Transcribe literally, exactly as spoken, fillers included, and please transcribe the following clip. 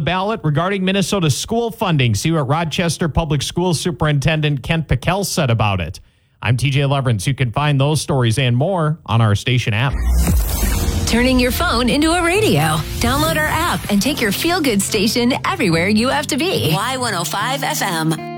ballot regarding Minnesota school funding. See what Rochester Public Schools Superintendent Kent Pickell said about it. I'm T J Leverance. You can find those stories and more on our station app. Turning your phone into a radio. Download our app and take your feel-good station everywhere you have to be. Y one oh five F M.